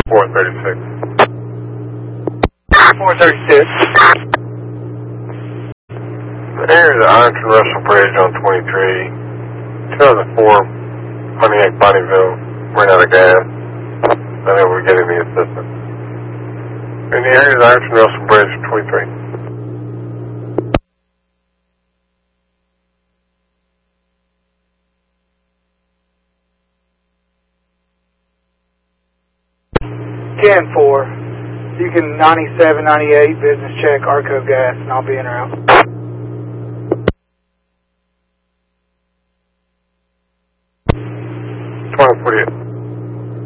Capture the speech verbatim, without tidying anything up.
four thirty-six. four thirty-six. The area of the Ironton Russell Bridge on twenty-three, two thousand four, Pontiac Bonnieville, ran out of gas. Unable to get any assistance. In the area of the Ironton Russell Bridge, twenty-three. ten four. You can ninety-seven, ninety-eight, business check, Arco gas, and I'll be in or out. twenty forty-eight.